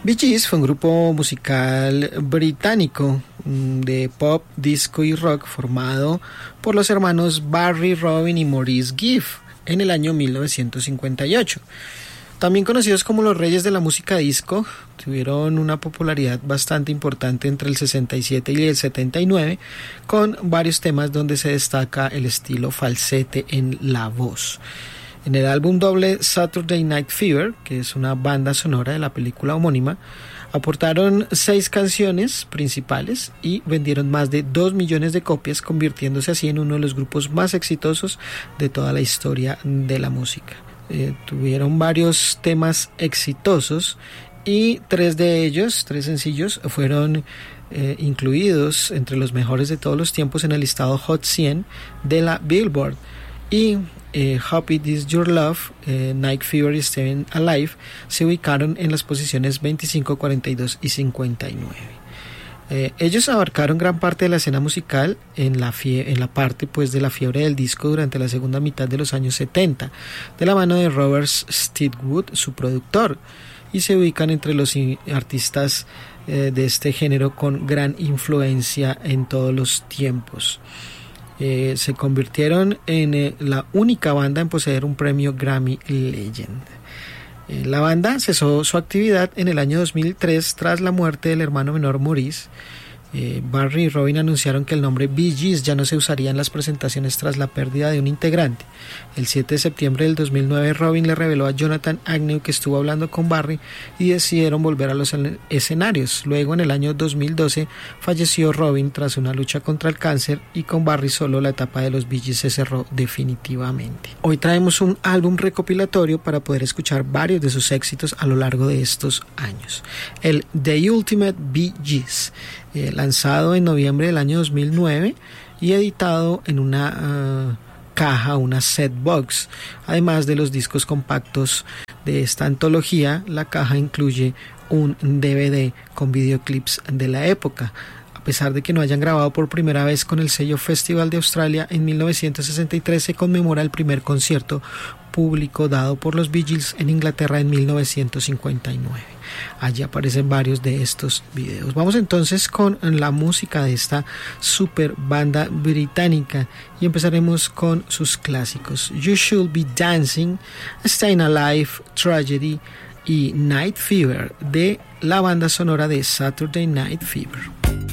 Bee Gees fue un grupo musical británico de pop, disco y rock formado por los hermanos Barry, Robin y Maurice Gibb en el año 1958. También conocidos como los reyes de la música disco, tuvieron una popularidad bastante importante entre el 67 y el 79, con varios temas donde se destaca el estilo falsete en la voz. En el álbum doble Saturday Night Fever, que es una banda sonora de la película homónima, aportaron 6 canciones principales y vendieron más de 2 millones de copias, convirtiéndose así en uno de los grupos más exitosos de toda la historia de la música. Tuvieron varios temas exitosos y 3 de ellos, 3 sencillos, fueron incluidos entre los mejores de todos los tiempos en el listado Hot 100 de la Billboard. Y Happy This Your Love, Night Fever y Staying Alive se ubicaron en las posiciones 25, 42 y 59. Ellos abarcaron gran parte de la escena musical en la parte pues de la fiebre del disco durante la segunda mitad de los años 70, de la mano de Robert Stigwood, su productor, y se ubican entre los artistas de este género con gran influencia en todos los tiempos. Se convirtieron en la única banda en poseer un premio Grammy Legend. La banda cesó su actividad en el año 2003 tras la muerte del hermano menor Maurice. Barry y Robin anunciaron que el nombre Bee Gees ya no se usaría en las presentaciones tras la pérdida de un integrante. El 7 de septiembre del 2009 Robin le reveló a Jonathan Agnew que estuvo hablando con Barry y decidieron volver a los escenarios. Luego, en el año 2012 falleció Robin tras una lucha contra el cáncer, y con Barry solo la etapa de los Bee Gees se cerró definitivamente. Hoy traemos un álbum recopilatorio para poder escuchar varios de sus éxitos a lo largo de estos años. El The Ultimate Bee Gees, lanzado en noviembre del año 2009 y editado en una caja, una set box. Además de los discos compactos de esta antología, la caja incluye un DVD con videoclips de la época. A pesar de que no hayan grabado por primera vez con el sello Festival de Australia, en 1963 se conmemora el primer concierto público dado por los Bee Gees en Inglaterra en 1959. Allí aparecen varios de estos videos. Vamos entonces con la música de esta super banda británica y empezaremos con sus clásicos: You Should Be Dancing, Staying Alive, Tragedy y Night Fever, de la banda sonora de Saturday Night Fever.